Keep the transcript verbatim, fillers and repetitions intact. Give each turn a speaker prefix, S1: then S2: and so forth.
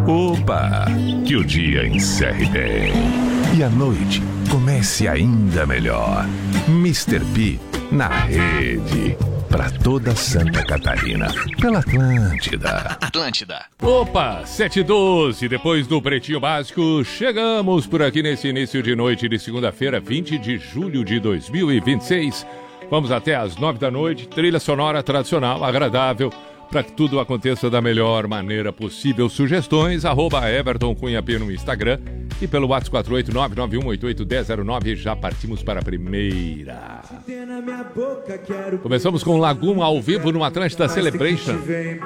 S1: Opa! Que o dia encerre bem e a noite comece ainda melhor. mister P na rede. Pra toda Santa Catarina. Pela Atlântida.
S2: Atlântida.
S3: Opa, sete e doze, depois do Pretinho Básico, chegamos por aqui nesse início de noite de segunda-feira, vinte de julho de dois mil e vinte e seis. Vamos até às nove da noite, trilha sonora tradicional, agradável, para que tudo aconteça da melhor maneira possível. Sugestões, arroba Everton Cunha P no Instagram e pelo WhatsApp quatro oito nove nove um oito oito um zero zero nove. Já partimos para a primeira. Começamos com Laguma ao vivo no Atlântida Celebration.